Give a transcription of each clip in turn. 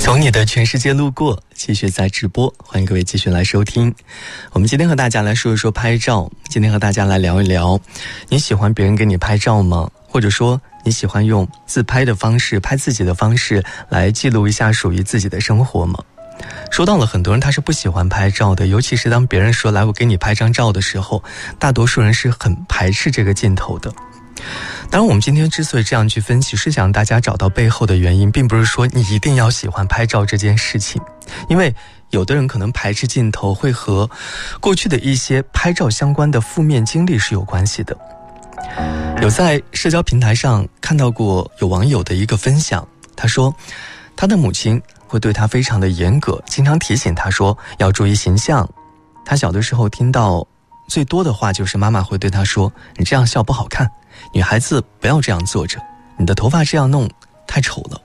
从你的全世界路过，继续在直播，欢迎各位继续来收听。我们今天和大家来说一说拍照，今天和大家来聊一聊，你喜欢别人给你拍照吗？或者说你喜欢用自拍的方式，拍自己的方式来记录一下属于自己的生活吗？说到了很多人他是不喜欢拍照的，尤其是当别人说来我给你拍张照的时候，大多数人是很排斥这个镜头的。当然我们今天之所以这样去分析，是想让大家找到背后的原因，并不是说你一定要喜欢拍照这件事情，因为有的人可能排斥镜头会和过去的一些拍照相关的负面经历是有关系的。有在社交平台上看到过有网友的一个分享，他说他的母亲会对他非常的严格，经常提醒他说要注意形象。他小的时候听到最多的话就是妈妈会对他说，你这样笑不好看，女孩子不要这样坐着，你的头发这样弄太丑了。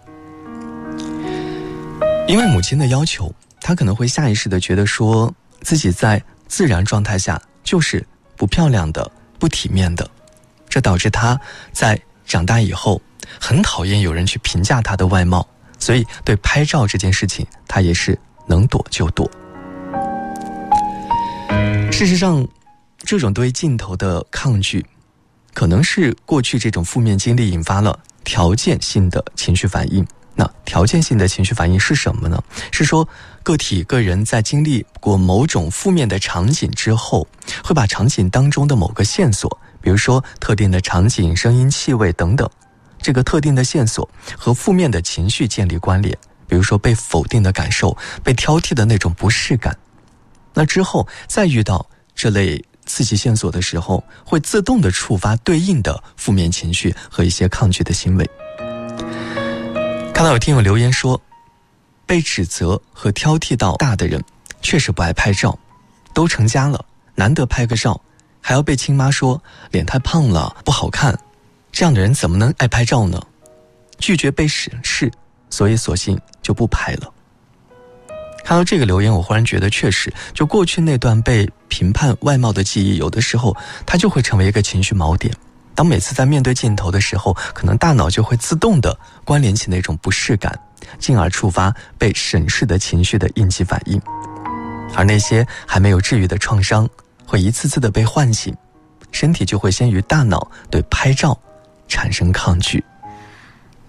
因为母亲的要求，他可能会下意识地觉得说自己在自然状态下就是不漂亮的，不体面的，这导致他在长大以后很讨厌有人去评价他的外貌，所以对拍照这件事情他也是能躲就躲。事实上，这种对镜头的抗拒可能是过去这种负面经历引发了条件性的情绪反应。那条件性的情绪反应是什么呢？是说个人在经历过某种负面的场景之后，会把场景当中的某个线索，比如说特定的场景、声音、气味等等，这个特定的线索和负面的情绪建立关联，比如说被否定的感受、被挑剔的那种不适感。那之后再遇到这类刺激线索的时候，会自动的触发对应的负面情绪和一些抗拒的行为。看到有听友留言说，被指责和挑剔到大的人确实不爱拍照，都成家了难得拍个照，还要被亲妈说脸太胖了不好看，这样的人怎么能爱拍照呢？拒绝被审视，所以索性就不拍了。看到这个留言，我忽然觉得确实，就过去那段被评判外貌的记忆，有的时候它就会成为一个情绪锚点。当每次在面对镜头的时候，可能大脑就会自动的关联起那种不适感，进而触发被审视的情绪的应激反应。而那些还没有治愈的创伤，会一次次的被唤醒，身体就会先于大脑对拍照产生抗拒。